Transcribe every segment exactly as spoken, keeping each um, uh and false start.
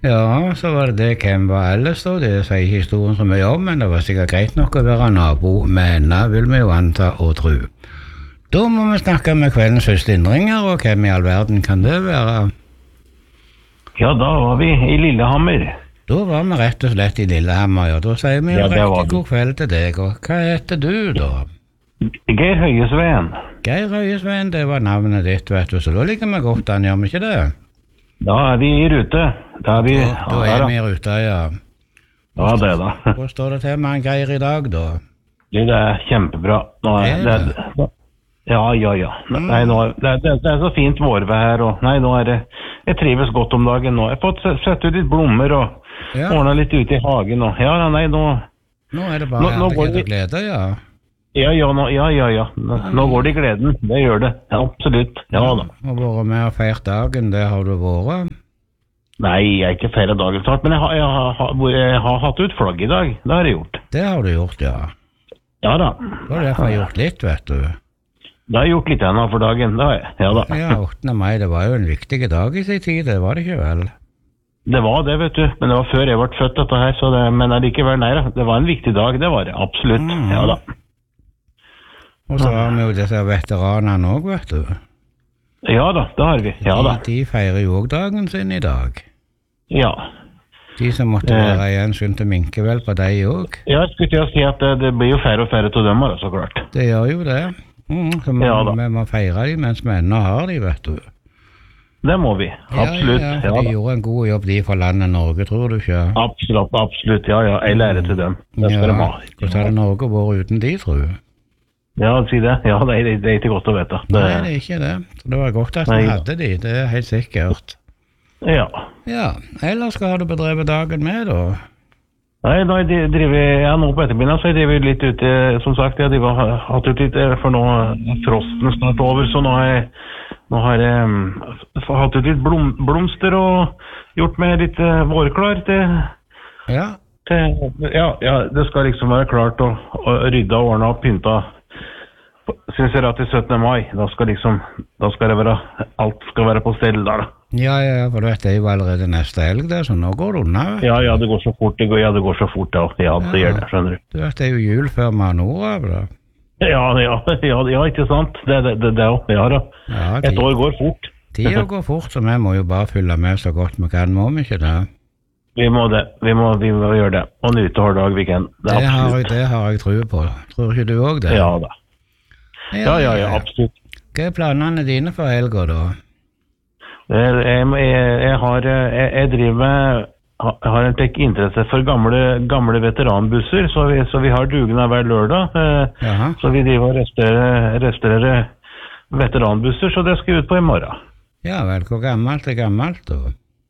Ja, så var det det hvem var ellers da, det sier ikke historien så mye om, men det var sikkert greit nok å være nabo med henne, vil vi jo anta og tro. Da må vi snakke med kveldens første innringer, og hvem i all verden kan det være? Ja, da var vi i Lillehammer. Da var vi rett og slett i Lillehammer, ja. Da sier vi jo Ja, det var riktig vi. god kveld til deg, og hva heter du da? Geir Høyesveen. Geir Høyesveen, det var navnet ditt, vet du, så da ligger vi godt an, gjør vi ikke det? Da er vi i rute. Da er vi... Da, da ja, er da. vi i ruta, ja. Ja, det da. Hva står det til med han Geir i dag, da? Det er kjempebra. Nå er, Er det, det? det, ja, ja, ja. Nei, nå er, det, det, det er så fint vårvær, og nei, nå er det... Jeg trives godt om dagen nå. Jeg har fått se- sett ut litt blommer og Ja. ordnet litt ute i hagen. Og, ja, nei, nå... Nå er det bare Nå- nå går herlighet vi- og glede, ja. Ja, ja, nå, ja, ja, ja. Nå, nå går det i gleden. Det gjør det. Ja, absolutt. Ja da. Og vært med og feirt dagen, det har du vært. Nei, jeg er ikke feiret dagen snart, men jeg har, jeg, har, hvor jeg har hatt ut flagg i dag. Det har jeg gjort. Det har du gjort, ja. Ja da. Da har du derfor gjort litt, vet du. Det har jeg gjort litt ennå for dagen. Det har jeg. Ja da. Ja, åttende mai, det var jo en viktig dag i sin tid, det var det ikke vel? Det var det, vet du. Men det var før jeg ble født dette her, så det, men allikevel, nei da. Det var en viktig dag, det var det. Absolutt. Mm. Ja da. Og så har vi jo disse veteranene også, vet du. Ja da, det har vi. Ja da. De, de feirer jo også dagen sin i dag. Ja. De som måtte Eh. være igjen skjønte minke vel på deg også. Jeg skulle til å si at det, det blir jo færre og færre til dem, så klart. Det gjør jo det. Mm, så vi, Ja da. vi må feire de mens vi ennå har de, vet du. Det må vi. Absolutt. Ja, ja, Ja for de da. gjorde en god jobb de for landet Norge, tror du ikke? Absolutt, absolutt. Ja, ja. Jeg lærer til dem. Det skal de ha. Hvordan hadde Norge vært uten de, tror du? Ja, si det. Ja, det er, det er ikke godt å vite. Det, Nei, det er ikke det. Så det var godt at Nei. vi hadde de, det er helt sikkert. Ja. Ja, ellers hva har du bedrevet dagen med, da? Nei, da jeg driver jeg nå på ettermiddag, så jeg driver litt ute, som sagt, jeg driver, har hatt ut litt, eh, for nå er frosten snart over, så nå har jeg, nå har jeg um, hatt ut litt blom, blomster og gjort meg litt uh, vårklar til, Ja, til, ja, ja, det skal liksom være klart å, å rydde og ordne og pynta, synes jeg at til syttende mai, da skal liksom, da skal det være, alt skal være på stell der da. ja, ja, for du vet, det er jo allerede neste helg der, så nå går det unna. vet du. Ja, ja, det går så fort, det går, ja, det går så fort, ja, ja det gjør det, skjønner du. Du vet, det er jo jul før vi har nord av det. Ja, ja, ja, ja, ikke sant? Det, det, det, det, ja da. Ja, Et tid- år går fort. Tida går fort, så vi må jo bare fylle med så godt vi kan, må vi ikke det? Vi må det, vi må, vi må gjøre det. Og nyte hver dag vi kan. Det Det er har, absolutt. jeg- det har jeg tro på. Tror ikke du også det? Ja da. Ja, ja, ja, absolutt. Hva er planene dine for helga da? Det er- Jeg, jeg, jeg har, jeg, jeg driver med, har- har en tek interesse for gamle, gamle veteranbusser, så vi, så vi har dugnad hver lørdag. eh, Jaha. Så vi driver og restaurerer, restaurerer veteranbusser, så det skal jeg ut på i morgen. Ja vel, hvor gammelt er gammelt da?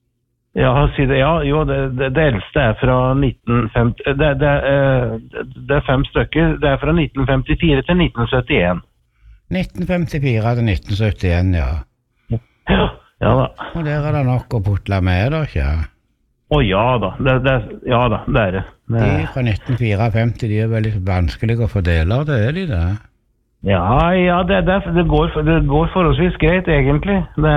Ja, si det, ja, jo, det, det, det eldste er fra nitten femti, det, det, eh, det er fem stykker, det er fra nitten femtifire til nitten syttien. nitten femtifire til nitten syttien, ja. Ja, ja da. Og der er det nok å putle med da, ikke? Å ja da, det, det, ja da, det er det. det De fra nitten femtifire, de er veldig vanskelige å fordele, det er de det? ja, ja, det, det, det, går, det går forholdsvis greit egentlig. Det,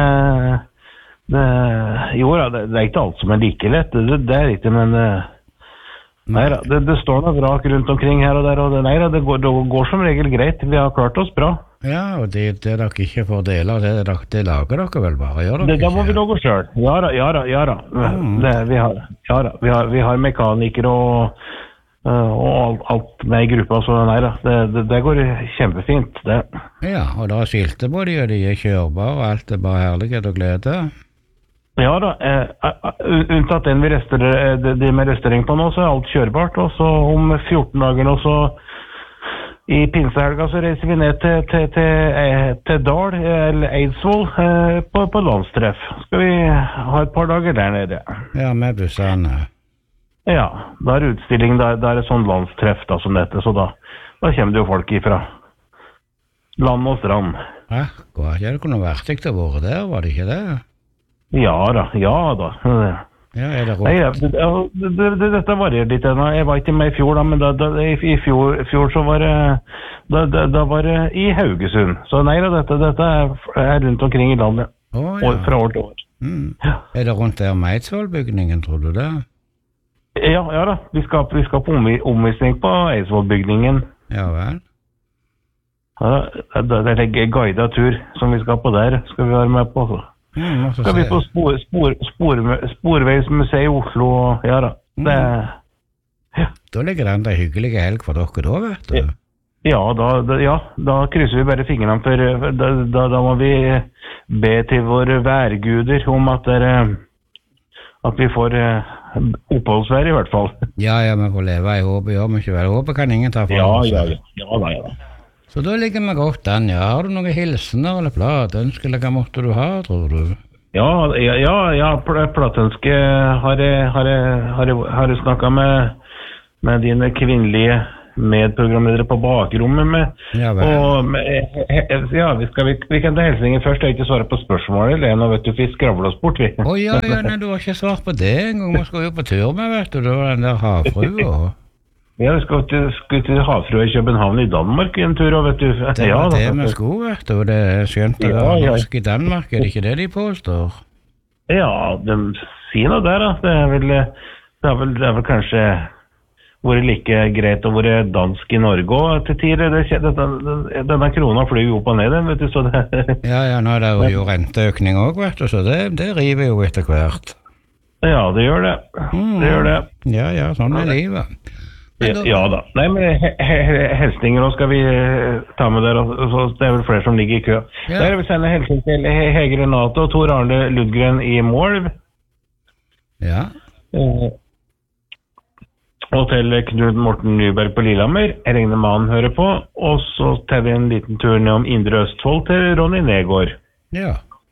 det, jo da, det, det er ikke alt som er like lett, det, det er ikke, men eh, nei da, det, det står noe vrak rundt omkring her og der, og det, nei da, det går, det går som regel greit. Vi har klart oss bra. Ja, og det, det dere ikke får dele, det, det, det lager dere vel bare, gjør dere Det, da må vi ikke? lage selv. Ja da, ja da, ja da. Mm. Det, vi har, ja da, vi har, vi har mekanikere og, øh, og alt, alt med i gruppa, så nei da, det, det, det går kjempefint, det. Ja, og det er skilte på de, og de er kjørbare, og alt er bare herlighet og glede. Ja da, eh, un- unntatt den vi restaurerer, de, de med restaurering på nå, så er alt kjørbart, og så om fjorten dager nå, så i pinsehelga så reiser vi ned til, til, til, eh, til Dal, eller Eidsvoll, eh, på, på landstreff. Skal vi ha et par dager der nede. Ja, med bussene. Ja, da er utstilling, da, da er det sånn landstreff da, som dette, så da, da kommer det jo folk ifra land og strand. Akkurat, ja, det kunne vært ikke å være der, var det ikke det? Ja da, ja da. Ja, er det Nei, ja, rått? det, det, det, det, dette varierer litt ennå. Jeg var ikke med i fjor da, men da, da, i, i fjor, fjor så var det, da, da, da var det i Haugesund. Så nei da, dette, dette er, er rundt omkring i landet, Å, år, ja. fra år til år. Mm. Ja. Er det rundt der med Eidsvollbygningen, tror du det? Ja, ja da. Vi skal, vi skal på omvi- omvisning på Eidsvollbygningen. Ja vel? Ja, det det er en guidet tur som vi skal på der, skal vi være med på. Så. Mm, og så Skal vi se- på spor, spor, spor, Sporveismuseet i Oslo, og- ja da. Det, Da ligger det an til en hyggelig helg for dere da, vet du. ja, da, da, ja, da krysser vi bare fingrene for, da, da, da må vi be til våre værguder om at, det, at vi får eh, oppholdsvær i hvert fall. Ja, ja, vi får leve i håpet, gjør vi ikke vel? Håpet kan ingen ta for Ja, oss. ja, ja, ja, da, ja. da. Så da ligger vi godt an, ja. Har du noen hilsener eller plateønsker, eller hva måtte du ha, tror du? Ja, ja, ja, ja pl- plateønske har jeg, har jeg, har jeg, har jeg snakket med, med dine kvinnelige medprogramledere på bakrommet med. Ja vel. Og med, he, he, ja, vi, skal, vi, vi kan ta helsingen først, jeg har ikke svaret på spørsmålet, Lena, vet du, vi skravler oss bort, vi. Å ja, ja, nei, du har ikke svart på det engang. Vi skal jo på tur med, vet du, det var den der havfrua. Ja, vi skal til, skal til Havfrua i København i Danmark en tur, og vet du. Det ja, var da, det vi skulle, vet du. Det er skjønt å Ja, være ja. norsk i Danmark, er det ikke det de påstår? Ja, de sier noe der, da. Det er vel, det er vel, det er vel kanskje vært like greit å være dansk i Norge også til tider. Det, kje- denne, denne krona flyr jo opp og ned, den, vet du, så det... Ja, ja, nå er det jo renteøkning òg, vet du, så det, det river jo etter hvert. Ja, det gjør det. Det gjør det. Ja, ja, sånn er livet. Men Ja, da- ja da. Nei, men he, he, hilsninger nå skal vi eh, ta med der, og så det er vel flere som ligger i kø. Ja. Der vil vi sende hilsen til He- Hege Renate og Tor Arne Ludgren i Mål. Ja, Eh, Og til Knut Morten Nyberg på Lillehammer. Jeg regner med han hører på. Og så tar vi en liten tur ned om Indre Østfold til Ronny Negård. ja.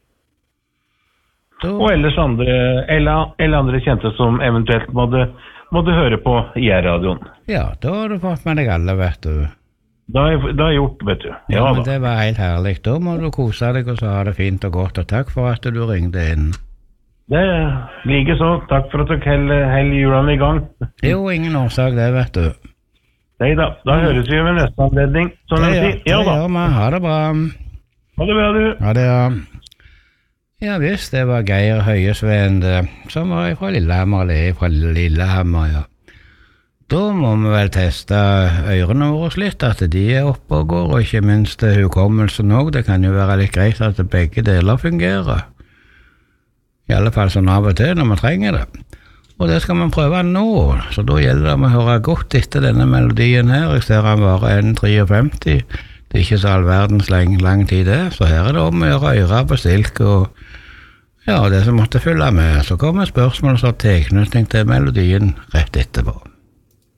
Da, Og ellers andre, eller, eller andre kjente som eventuelt måtte, måtte høre på I R-radioen. ja, da har du fått med deg alle, vet du. Det har jeg, det har jeg gjort, vet du. Ja, Ja men da. det var helt herlig. Da må du kose deg og så ha det fint og godt, og takk for at du ringte inn. Det like så. Takk for at dere holder holder hjulene i gang. Det er jo ingen årsak det, vet du. Nei da. Da høres vi ved neste anledning. Sånn Det de gjør, sier. Ja det da. gjør vi. Ha det bra. Ha det bra, du. Ja, det er... Ja visst, det var Geir Høyesveen, det, som var fra Lillehammer, eller er fra Lillehammer, ja. Da må vi vel teste ørene våre litt, at de er oppe og går, og ikke minst hukommelsen også. Det kan jo være litt greit at begge deler fungerer. I alle fall sånn av og til når man trenger det. Og det skal man prøve nå, så da gjelder det å høre godt etter denne melodien her. Jeg ser han varer en femtini. Det er ikke så all verdens lang, lang tid det, så her er det om å gjøre øra på stilk og ja, det som måtte følge med. Så kommer spørsmål som har tilknytning til melodien rett etterpå.